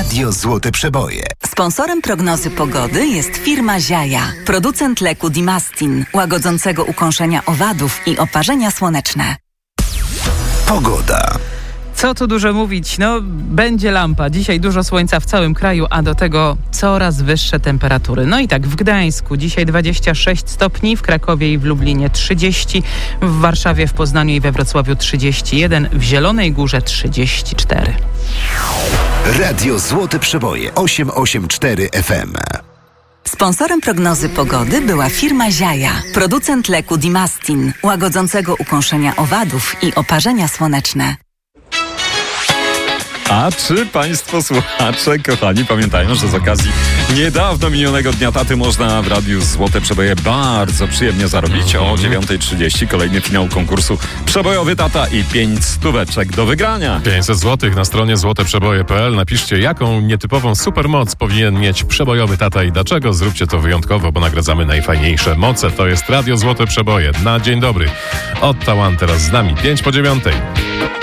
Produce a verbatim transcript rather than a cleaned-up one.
Radio Złote Przeboje. Sponsorem prognozy pogody jest firma Ziaja, producent leku Dimastin, łagodzącego ukąszenia owadów i oparzenia słoneczne. Pogoda. Co tu dużo mówić, no będzie lampa. Dzisiaj dużo słońca w całym kraju, a do tego coraz wyższe temperatury. No i tak, w Gdańsku dzisiaj dwadzieścia sześć stopni, w Krakowie i w Lublinie trzydzieści, w Warszawie, w Poznaniu i we Wrocławiu trzydzieści jeden, w Zielonej Górze trzydzieści cztery. Radio Złote Przeboje osiem osiem cztery F M. Sponsorem prognozy pogody była firma Ziaja, producent leku Dimastin, łagodzącego ukąszenia owadów i oparzenia słoneczne. A czy Państwo słuchacze, kochani, pamiętają, że z okazji niedawno minionego Dnia Taty można w Radiu Złote Przeboje bardzo przyjemnie zarobić. O dziewiąta trzydzieści kolejny finał konkursu Przebojowy Tata i pięć stóweczek do wygrania. pięćset złotych na stronie złote przeboje kropka p l. Napiszcie, jaką nietypową supermoc powinien mieć Przebojowy Tata i dlaczego. Zróbcie to wyjątkowo, bo nagradzamy najfajniejsze moce. To jest Radio Złote Przeboje. Na dzień dobry. Ottawa teraz z nami. pięć po dziewiątej.